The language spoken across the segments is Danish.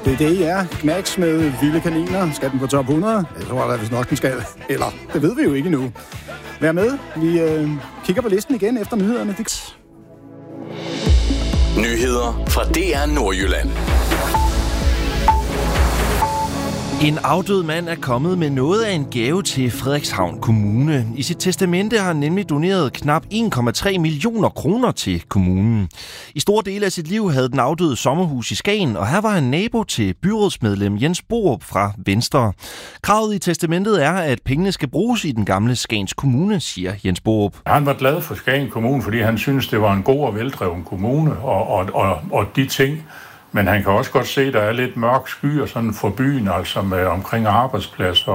Det er det, I er. Knacks med vilde kaniner. Skal den på top 100? Jeg tror da, hvis nok den skal. Eller, det ved vi jo ikke endnu. Vær med. Vi kigger på listen igen efter nyhederne. Nyheder fra DR Nordjylland. En afdød mand er kommet med noget af en gave til Frederikshavn Kommune. I sit testamente har han nemlig doneret knap 1,3 millioner kroner til kommunen. I store dele af sit liv havde den afdøde sommerhus i Skagen, og her var han nabo til byrådsmedlem Jens Borup fra Venstre. Kravet i testamentet er, at pengene skal bruges i den gamle Skagens Kommune, siger Jens Borup. Han var glad for Skagen Kommune, fordi han synes det var en god og veldreven kommune, og de ting. Men han kan også godt se, at der er lidt mørk skyer sådan for byen, altså med omkring arbejdspladser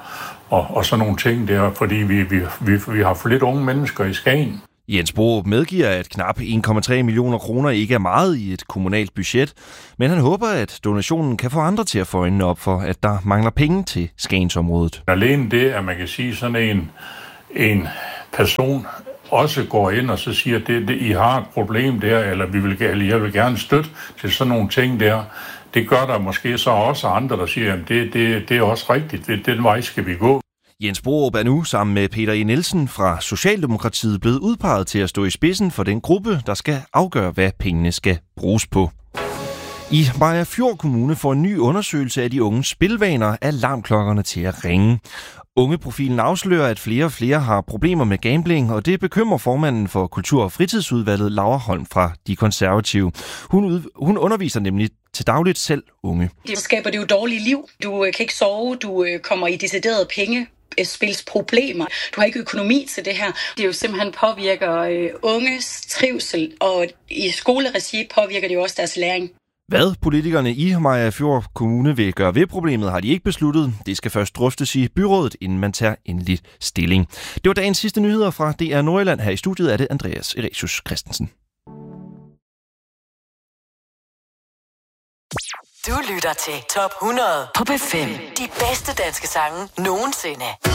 og sådan nogle ting der, fordi vi har for lidt unge mennesker i Skagen. Jens Borup medgiver, at knap 1,3 millioner kroner ikke er meget i et kommunalt budget, men han håber, at donationen kan få andre til at få øjnene op for, at der mangler penge til Skagensområdet. Alene det, at man kan sige sådan en person også går ind og så siger, at I har et problem der, eller jeg vil gerne støtte til sådan nogle ting der. Det gør der måske så også andre, der siger, at det er også rigtigt, den vej skal vi gå. Jens Borup er nu sammen med Peter E. Nielsen fra Socialdemokratiet blevet udpeget til at stå i spidsen for den gruppe, der skal afgøre, hvad pengene skal bruges på. I Mariagerfjord Kommune får en ny undersøgelse af de unges spilvaner alarmklokkerne til at ringe. Ungeprofilen afslører, at flere og flere har problemer med gambling, og det bekymrer formanden for Kultur- og Fritidsudvalget, Laura Holm fra De Konservative. Hun underviser nemlig til dagligt selv unge. Det skaber det jo dårlige liv. Du kan ikke sove, du kommer i deciderede pengespilsproblemer. Du har ikke økonomi til det her. Det jo simpelthen påvirker unges trivsel, og i skoleregi påvirker det jo også deres læring. Hvad politikerne i Mariagerfjord Kommune vil gøre ved problemet, har de ikke besluttet. Det skal først drøftes i byrådet, inden man tager endelig stilling. Det var dagens sidste nyheder fra DR Nordjylland. Her i studiet er det Andreas Eresius Christensen. Du lytter til Top 100 på B5. De bedste danske sange nogensinde.